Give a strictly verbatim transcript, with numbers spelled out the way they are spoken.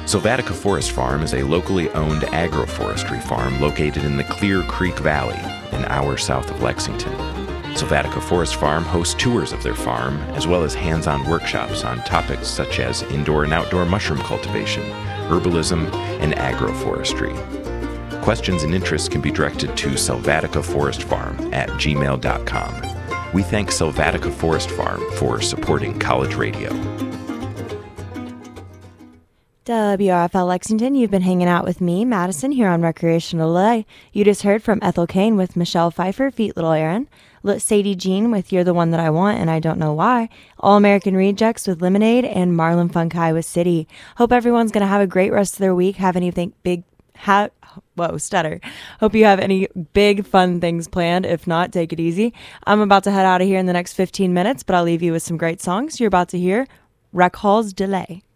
Sylvatica Forest Farm is a locally owned agroforestry farm located in the Clear Creek Valley, an hour south of Lexington. Sylvatica Forest Farm hosts tours of their farm, as well as hands-on workshops on topics such as indoor and outdoor mushroom cultivation, herbalism, and agroforestry. Questions and interests can be directed to sylvatica forest farm at gmail dot com. We thank Sylvatica Forest Farm for supporting college radio. W R F L Lexington, you've been hanging out with me, Madison, here on Recreational Delay. You just heard from Ethel Kane with Michelle Pfeiffer, Feet Little Aaron, Sadie Jean with You're the One That I Want and I Don't Know Why, All American Rejects with Lemonade, and Marlon Funkai with City. Hope everyone's going to have a great rest of their week. Have anything big, ha- whoa, stutter. Hope you have any big fun things planned. If not, take it easy. I'm about to head out of here in the next fifteen minutes, but I'll leave you with some great songs. You're about to hear Rec Hall's Delay.